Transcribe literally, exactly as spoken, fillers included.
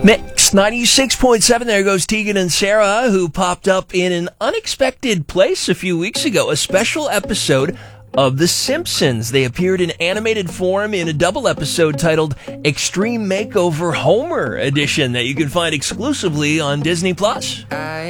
Mix ninety-six point seven. There goes Tegan and Sarah, who popped up in an unexpected place a few weeks ago. A special episode of The Simpsons. They appeared in animated form in a double episode titled Extreme Makeover Homer Edition that you can find exclusively on Disney Plus.